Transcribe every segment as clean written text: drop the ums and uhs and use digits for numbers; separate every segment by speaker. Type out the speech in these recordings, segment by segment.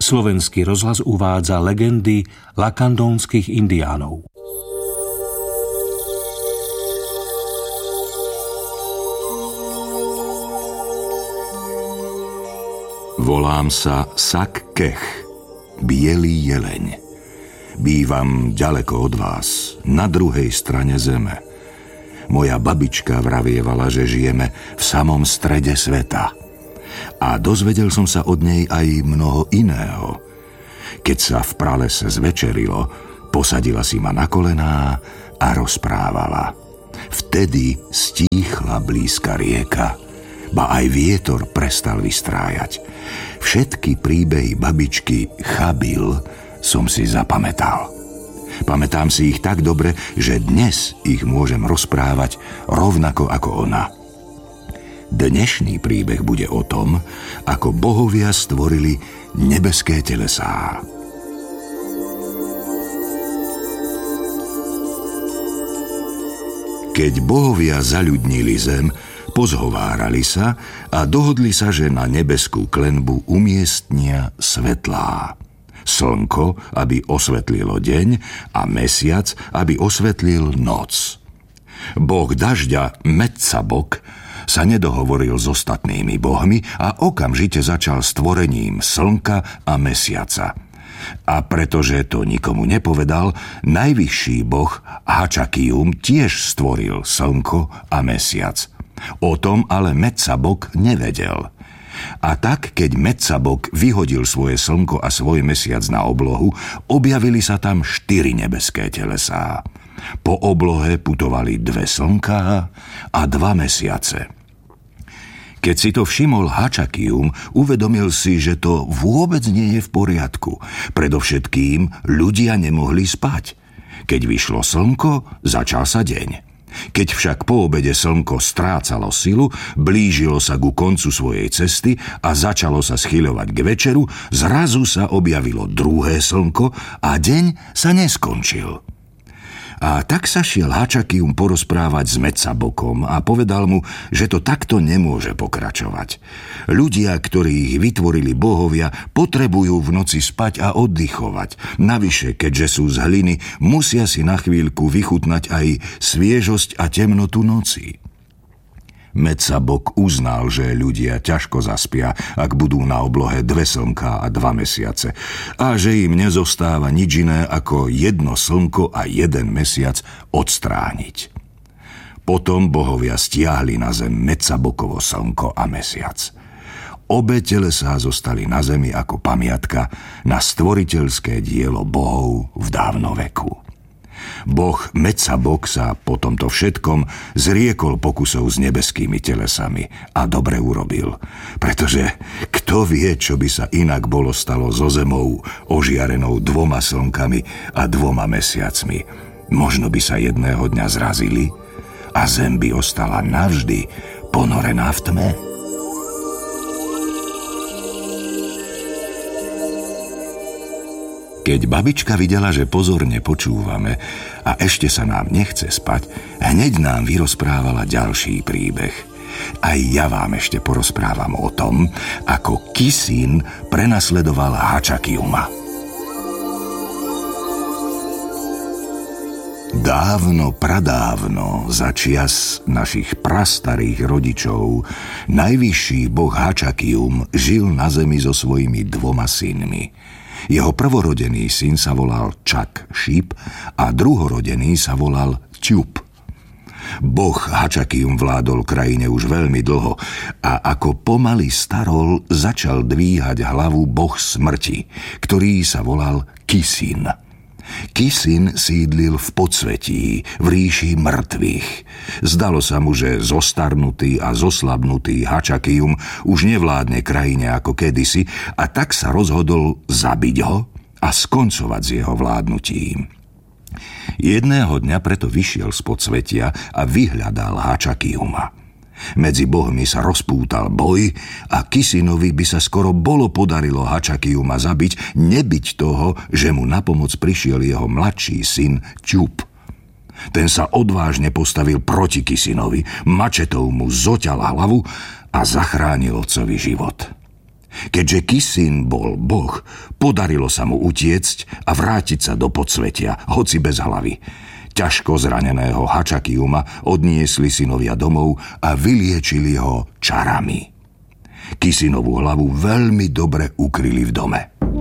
Speaker 1: Slovenský rozhlas uvádza legendy lakandónskych indiánov.
Speaker 2: Volám sa Sak Kech, bielý jeleň. Bývam ďaleko od vás, na druhej strane zeme. Moja babička vravievala, že žijeme v samom strede sveta. A dozvedel som sa od nej aj mnoho iného. Keď sa v pralese zvečerilo, posadila si ma na kolená a rozprávala. Vtedy stíchla blízka rieka, ba aj vietor prestal vystrájať. Všetky príbehy babičky Chabil som si zapamätal. Pamätám si ich tak dobre, že dnes ich môžem rozprávať rovnako ako ona. Dnešný príbeh bude o tom, ako bohovia stvorili nebeské telesá. Keď bohovia zaľudnili zem, pozhovárali sa a dohodli sa, že na nebeskú klenbu umiestnia svetlá. Slnko, aby osvetlilo deň, a mesiac, aby osvetlil noc. Boh dažďa Metsabok sa nedohovoril s ostatnými bohmi a okamžite začal stvorením slnka a mesiaca. A pretože to nikomu nepovedal, najvyšší boh Hačakium tiež stvoril slnko a mesiac. O tom ale Metsabok nevedel. A tak, keď Metsabok vyhodil svoje slnko a svoj mesiac na oblohu, objavili sa tam 4 nebeské telesá. Po oblohe putovali 2 slnká a 2 mesiace. Keď si to všimol Hačakium, uvedomil si, že to vôbec nie je v poriadku. Predovšetkým ľudia nemohli spať. Keď vyšlo slnko, začal sa deň. Keď však po obede slnko strácalo silu, blížilo sa ku koncu svojej cesty a začalo sa schyľovať k večeru, zrazu sa objavilo druhé slnko a deň sa neskončil. A tak sa šiel Hačakium porozprávať s Metsabokom a povedal mu, že to takto nemôže pokračovať. Ľudia, ktorých vytvorili bohovia, potrebujú v noci spať a oddychovať. Navyše, keďže sú z hliny, musia si na chvíľku vychutnať aj sviežosť a temnotu noci. Metsabok uznal, že ľudia ťažko zaspia, ak budú na oblohe 2 slnká a 2 mesiace, a že im nezostáva nič iné ako 1 slnko a 1 mesiac odstrániť. Potom bohovia stiahli na zem Metsabokovo slnko a mesiac. Obe telesá zostali na zemi ako pamiatka na stvoriteľské dielo bohov v dávnoveku. Boh Metsabok sa po tomto všetkom zriekol pokusov s nebeskými telesami a dobre urobil, pretože kto vie, čo by sa inak bolo stalo so zemou ožiarenou 2 slnkami a 2 mesiacmi. Možno by sa jedného dňa zrazili a zem by ostala navždy ponorená v tme. Keď babička videla, že pozorne počúvame a ešte sa nám nechce spať, hneď nám vyrozprávala ďalší príbeh. Aj ja vám ešte porozprávam o tom, ako Kisin prenasledoval Hačakiuma. Dávno, pradávno, za čias našich prastarých rodičov, najvyšší boh Hačakium žil na zemi so svojimi 2 synmi. Jeho prvorodený syn sa volal Čak Šíp a druhorodený sa volal Ťup. Boh Hačakium vládol krajine už veľmi dlho a ako pomaly starol, začal dvíhať hlavu boh smrti, ktorý sa volal Kisin. Kisin sídlil v podsvetí, v ríši mŕtvych. Zdalo sa mu, že zostarnutý a zoslabnutý Hačakium už nevládne krajine ako kedysi, a tak sa rozhodol zabiť ho a skoncovať s jeho vládnutím. Jedného dňa preto vyšiel z podsvetia a vyhľadal Hačakiuma. Medzi bohmi sa rozpútal boj a Kisinovi by sa skoro bolo podarilo Hačakiuma zabiť, nebyť toho, že mu na pomoc prišiel jeho mladší syn Ťup. Ten sa odvážne postavil proti Kisinovi, mačetou mu zoťal hlavu a zachránil otcovi život. Keďže Kisin bol boh, podarilo sa mu utiecť a vrátiť sa do podsvetia, hoci bez hlavy. Ťažko zraneného Hačakyuma odniesli synovia domov a vyliečili ho čarami. Kisinovú hlavu veľmi dobre ukryli v dome.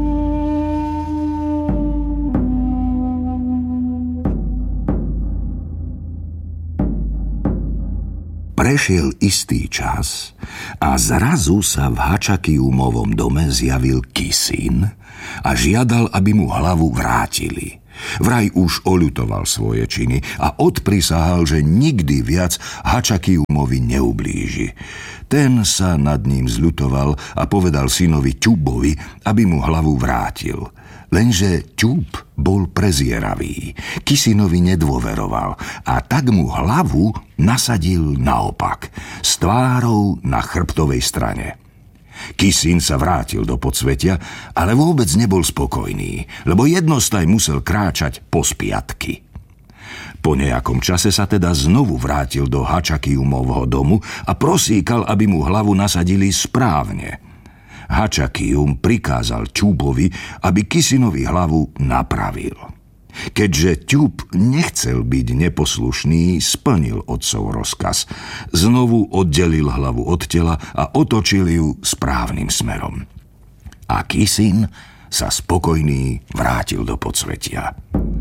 Speaker 2: Prešiel istý čas a zrazu sa v Hačakyumovom dome zjavil Kisin a žiadal, aby mu hlavu vrátili. Vraj už oľutoval svoje činy a odprisahal, že nikdy viac Hačakyumovi neublíži. Ten sa nad ním zľutoval a povedal synovi Ťubovi, aby mu hlavu vrátil. Lenže Ťub bol prezieravý, Kisinovi nedôveroval a tak mu hlavu nasadil naopak, s tvárou na chrbtovej strane. Kisin sa vrátil do podsvetia, ale vôbec nebol spokojný, lebo jednostaj musel kráčať po spiatky. Po nejakom čase sa teda znovu vrátil do Hačakyumovho domu a prosíkal, aby mu hlavu nasadili správne. Hačakyum prikázal Ťubovi, aby Kisinovi hlavu napravil. Keďže Ťub nechcel byť neposlušný, splnil otcov rozkaz. Znovu oddelil hlavu od tela a otočil ju správnym smerom. A Kisin sa spokojný vrátil do podsvetia.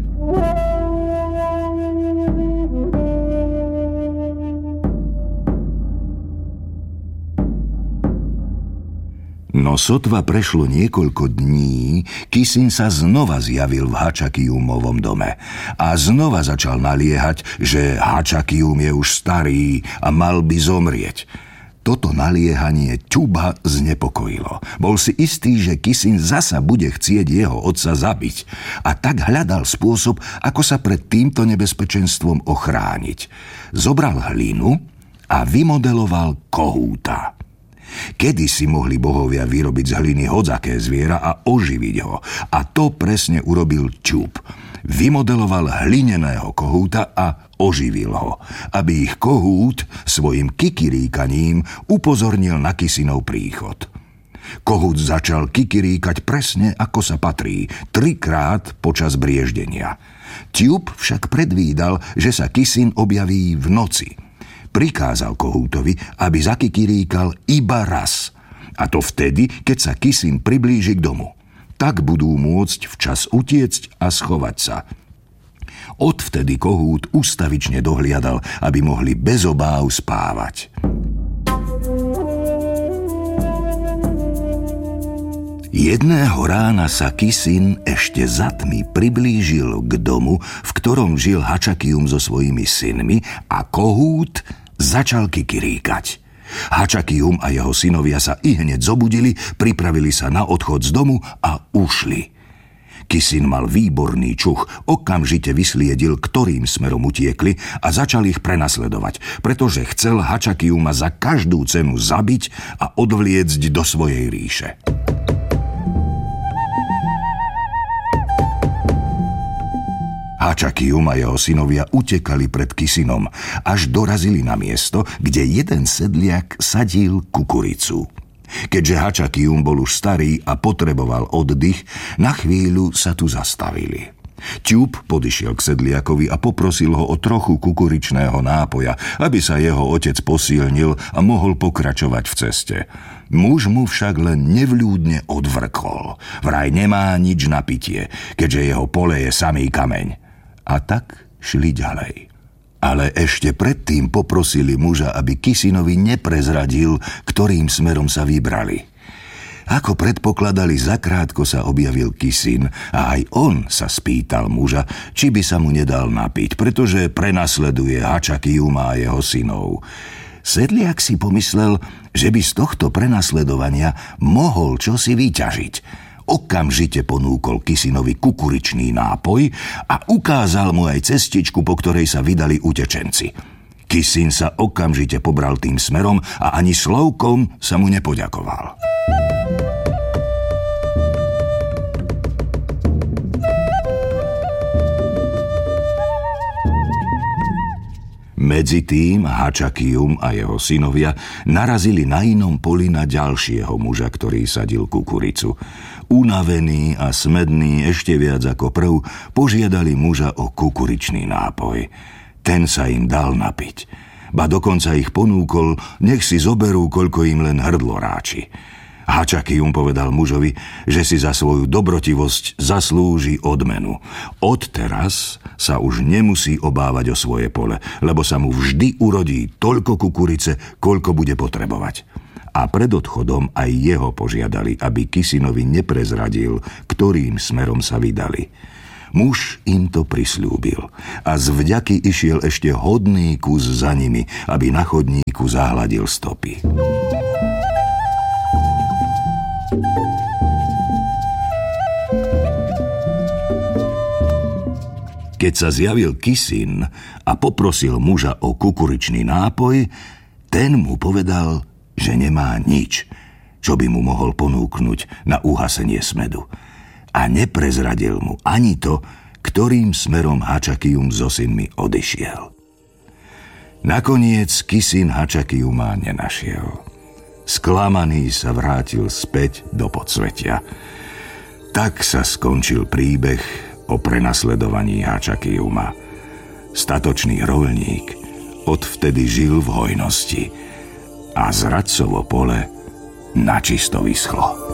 Speaker 2: No sotva prešlo niekoľko dní, Kisin sa znova zjavil v Hačakyumovom dome a znova začal naliehať, že Hačakyum je už starý a mal by zomrieť. Toto naliehanie Ťuba znepokojilo. Bol si istý, že Kisin zasa bude chcieť jeho otca zabiť a tak hľadal spôsob, ako sa pred týmto nebezpečenstvom ochrániť. Zobral hlinu a vymodeloval kohúta. Kedysi mohli bohovia vyrobiť z hliny hodzaké zviera a oživiť ho. A to presne urobil Ťub. Vymodeloval hlineného kohúta a oživil ho, aby ich kohút svojim kikiríkaním upozornil na Kisinov príchod. Kohút začal kikiríkať presne ako sa patrí, 3-krát počas brieždenia. Ťub však predvídal, že sa Kisin objaví v noci. Prikázal kohútovi, aby zakikiríkal iba raz. A to vtedy, keď sa Kisin priblíži k domu. Tak budú môcť včas utiecť a schovať sa. Odvtedy kohút ustavične dohliadal, aby mohli bez obáv spávať. Jedného rána sa Kisin ešte za tmy priblížil k domu, v ktorom žil Hačakyum so svojimi synmi a kohút začal kikiríkať. Hačakyum a jeho synovia sa ihneď zobudili, pripravili sa na odchod z domu a ušli. Kisin mal výborný čuch, okamžite vysliedil, ktorým smerom utiekli a začal ich prenasledovať, pretože chcel Hačakyuma za každú cenu zabiť a odvliecť do svojej ríše. Hačakyum a jeho synovia utekali pred Kisinom, až dorazili na miesto, kde jeden sedliak sadil kukuricu. Keďže Hačakyum bol už starý a potreboval oddych, na chvíľu sa tu zastavili. Ťub podišiel k sedliakovi a poprosil ho o trochu kukuričného nápoja, aby sa jeho otec posilnil a mohol pokračovať v ceste. Muž mu však len nevľúdne odvrkol. Vraj nemá nič na pitie, keďže jeho pole je samý kameň. A tak šli ďalej. Ale ešte predtým poprosili muža, aby Kisinovi neprezradil, ktorým smerom sa vybrali. Ako predpokladali, zakrátko sa objavil Kisin a aj on sa spýtal muža, či by sa mu nedal napiť, pretože prenasleduje Hačakyuma a jeho synov. Sedliak si pomyslel, že by z tohto prenasledovania mohol čosi vyťažiť. Okamžite ponúkol Kisinovi kukuričný nápoj a ukázal mu aj cestičku, po ktorej sa vydali utečenci. Kisin sa okamžite pobral tým smerom a ani slovkom sa mu nepoďakoval. Medzi tým Hačakium a jeho synovia narazili na inom poli na ďalšieho muža, ktorý sadil kukuricu. Unavený a smedný ešte viac ako prv, požiadali muža o kukuričný nápoj. Ten sa im dal napiť. Ba dokonca ich ponúkol, nech si zoberú, koľko im len hrdlo ráči. Hačakium povedal mužovi, že si za svoju dobrotivosť zaslúži odmenu. Odteraz sa už nemusí obávať o svoje pole, lebo sa mu vždy urodí toľko kukurice, koľko bude potrebovať. A pred odchodom aj jeho požiadali, aby Kisinovi neprezradil, ktorým smerom sa vydali. Muž im to prisľúbil a z vďaky išiel ešte hodný kus za nimi, aby na chodníku zahladil stopy. Keď sa zjavil Kisin a poprosil muža o kukuričný nápoj, ten mu povedal, že nemá nič, čo by mu mohol ponúknuť na uhasenie smedu. A neprezradil mu ani to, ktorým smerom Hačakium so synmi odišiel. Nakoniec Kisin Hačakiuma nenašiel. Sklamaný sa vrátil späť do podsvetia. Tak sa skončil príbeh o prenasledovaní Hačakiuma. Statočný roľník odvtedy žil v hojnosti a zradcovo pole načisto vyschlo.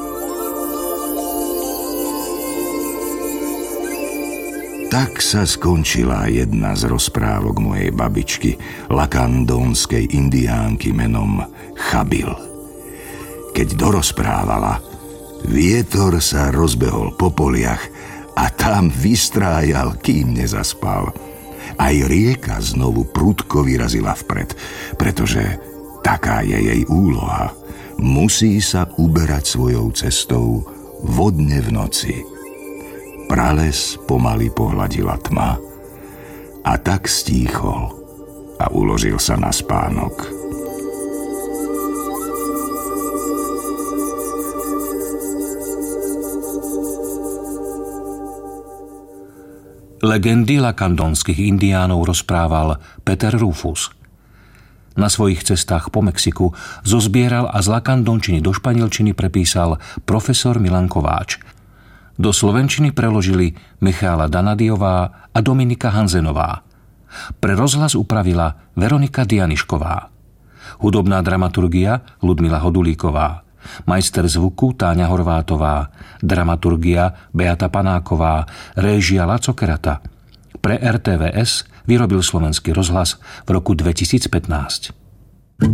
Speaker 2: Tak sa skončila jedna z rozprávok mojej babičky, lakandónskej indiánky menom Chabil. Keď dorozprávala, vietor sa rozbehol po poliach a tam vystrájal, kým nezaspal. Aj rieka znovu prudko vyrazila vpred, pretože taká je jej úloha. Musí sa uberať svojou cestou vodne v noci. Prales pomaly pohľadila tma a tak stíchol a uložil sa na spánok.
Speaker 1: Legendy lakandónskych indiánov rozprával Peter Rufus. Na svojich cestách po Mexiku zozbieral a z lakandónčiny do španielčiny prepísal profesor Milan Kováč. Do slovenčiny preložili Michála Danadiová a Dominika Hanzenová. Pre rozhlas upravila Veronika Dianišková. Hudobná dramaturgia Ludmila Hodulíková. Majster zvuku Táňa Horvátová. Dramaturgia Beata Panáková. Réžia Laco Kerata. Pre RTVS vyrobil Slovenský rozhlas v roku 2015.